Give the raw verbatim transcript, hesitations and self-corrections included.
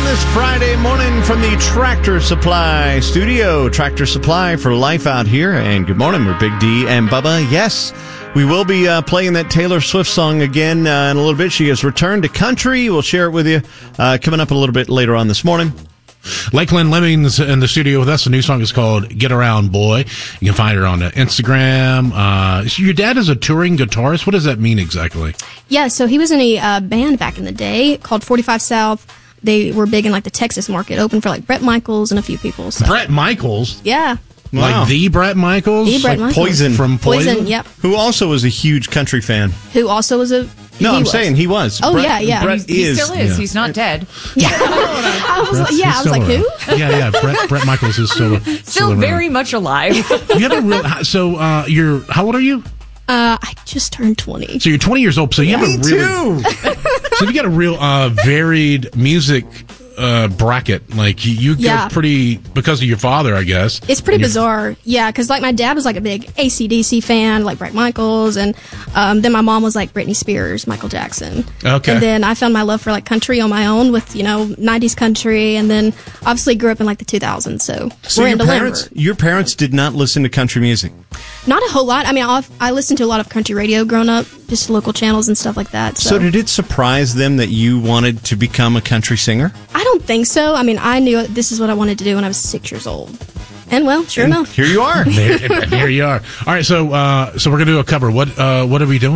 this Friday morning from the Tractor Supply studio. Tractor Supply for life out here. And good morning, we're Big D and Bubba. Yes, we will be uh, playing that Taylor Swift song again uh, in a little bit. She has returned to country. We'll share it with you uh, coming up a little bit later on this morning. Lakeland Lemmings in the studio with us. The new song is called Get Around Boy. You can find her on Instagram. Uh, so your dad is a touring guitarist. What does that mean exactly? Yeah, so he was in a uh, band back in the day called forty-five South. They were big in like the Texas market, open for like Bret Michaels and a few people. So. Bret Michaels? Yeah. Wow. Like the Bret Michaels? The Bret like Michaels. Poison. From Poison? Poison, yep. Who also was a huge country fan. Who also was a... No, I'm was. saying he was. Oh, Bret, yeah, yeah. Bret He is. still is. Yeah. He's not dead. Yeah. I was, Bret's- like, yeah, he's I was still like, around. who? Yeah, yeah. Bret, Bret Michaels is still still, Still around. very much alive. You have a real. So uh, you're. How old are you? Uh, I just turned twenty. So you're twenty years old. So you have Me a really. too. So you got a real uh, varied music uh, bracket. Like you, you Yeah. go pretty because of your father, I guess. It's pretty And your- bizarre. Yeah, because like my dad was like a big A C D C fan, like Bret Michaels, and um, then my mom was like Britney Spears, Michael Jackson. Okay. And then I found my love for like country on my own with, you know, nineties country, and then obviously grew up in like the two thousands, so, So we're your into parents, Lambert. your parents did not listen to country music. Not a whole lot. I mean, I, I listened to a lot of country radio growing up, just local channels and stuff like that. So, So did it surprise them that you wanted to become a country singer? I don't think so. I mean, I knew this is what I wanted to do when I was six years old. And well, sure And enough. here you are. There, there you are. All right, so uh, so we're gonna do a cover. What uh, what are we doing?